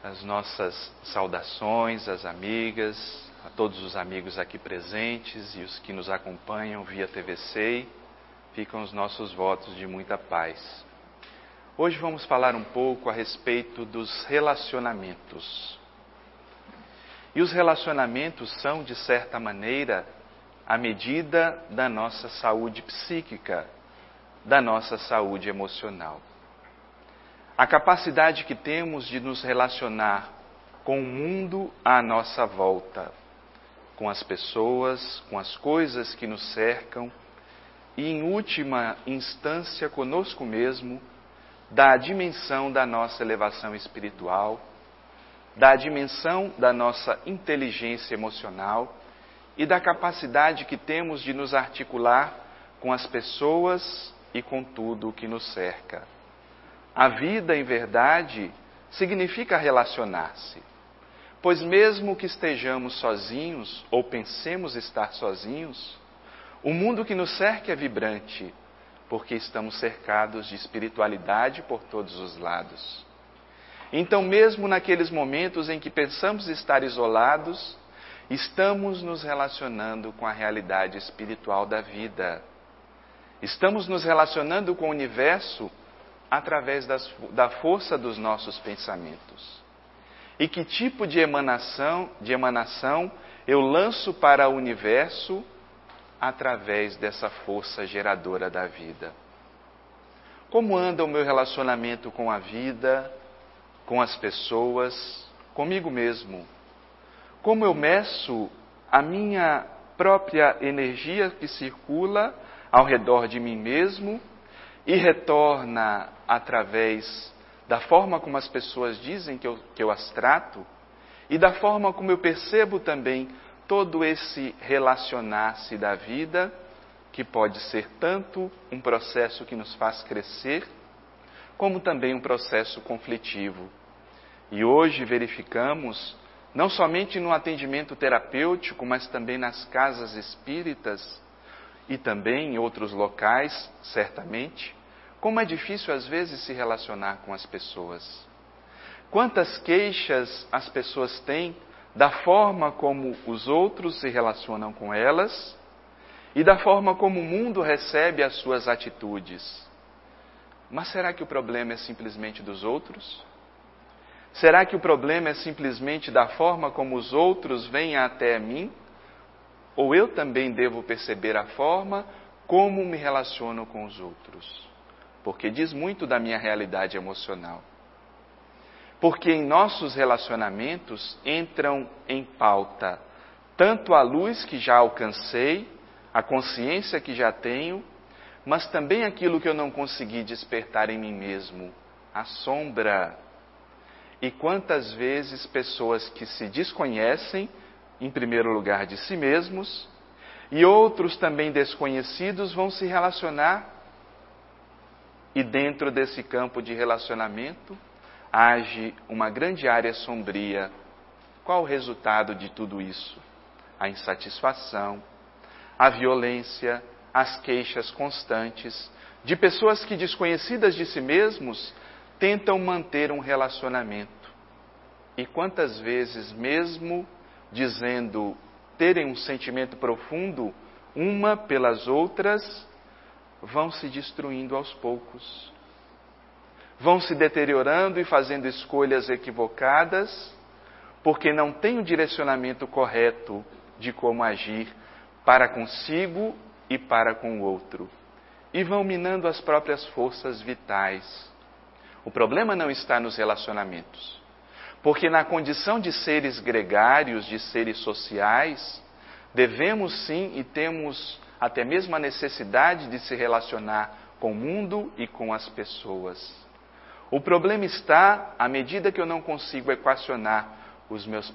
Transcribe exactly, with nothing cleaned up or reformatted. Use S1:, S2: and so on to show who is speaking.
S1: as nossas saudações às amigas, a todos os amigos aqui presentes e os que nos acompanham via T V C E I, ficam os nossos votos de muita paz. Hoje vamos falar um pouco a respeito dos relacionamentos. E os relacionamentos são, de certa maneira, a medida da nossa saúde psíquica, da nossa saúde emocional. A capacidade que temos de nos relacionar com o mundo à nossa volta, com as pessoas, com as coisas que nos cercam e, em última instância, conosco mesmo, da dimensão da nossa elevação espiritual, da dimensão da nossa inteligência emocional e da capacidade que temos de nos articular com as pessoas e com tudo o que nos cerca. A vida, em verdade, significa relacionar-se, pois mesmo que estejamos sozinhos ou pensemos estar sozinhos, o mundo que nos cerca é vibrante, porque estamos cercados de espiritualidade por todos os lados. Então, mesmo naqueles momentos em que pensamos estar isolados, estamos nos relacionando com a realidade espiritual da vida. Estamos nos relacionando com o universo através das, da força dos nossos pensamentos. E que tipo de emanação, de emanação eu lanço para o universo através dessa força geradora da vida? Como anda o meu relacionamento com a vida, com as pessoas, comigo mesmo? Como eu meço a minha própria energia que circula ao redor de mim mesmo e retorna através da forma como as pessoas dizem que eu, que eu as trato e da forma como eu percebo também todo esse relacionar-se da vida, que pode ser tanto um processo que nos faz crescer, como também um processo conflitivo. E hoje verificamos, não somente no atendimento terapêutico, mas também nas casas espíritas e também em outros locais, certamente, como é difícil às vezes se relacionar com as pessoas. Quantas queixas as pessoas têm da forma como os outros se relacionam com elas e da forma como o mundo recebe as suas atitudes. Mas será que o problema é simplesmente dos outros? Será que o problema é simplesmente da forma como os outros vêm até mim? Ou eu também devo perceber a forma como me relaciono com os outros? Porque diz muito da minha realidade emocional. Porque em nossos relacionamentos entram em pauta tanto a luz que já alcancei, a consciência que já tenho, mas também aquilo que eu não consegui despertar em mim mesmo, a sombra. E quantas vezes pessoas que se desconhecem, em primeiro lugar de si mesmos, e outros também desconhecidos vão se relacionar, e dentro desse campo de relacionamento age uma grande área sombria. Qual o resultado de tudo isso? A insatisfação, a violência, as queixas constantes de pessoas que, desconhecidas de si mesmos, tentam manter um relacionamento. E quantas vezes, mesmo dizendo terem um sentimento profundo uma pelas outras, vão se destruindo aos poucos. Vão se deteriorando e fazendo escolhas equivocadas, porque não têm o direcionamento correto de como agir para consigo e para com o outro. E vão minando as próprias forças vitais. O problema não está nos relacionamentos. Porque na condição de seres gregários, de seres sociais, devemos sim e temos até mesmo a necessidade de se relacionar com o mundo e com as pessoas. O problema está à medida que eu não consigo equacionar os meus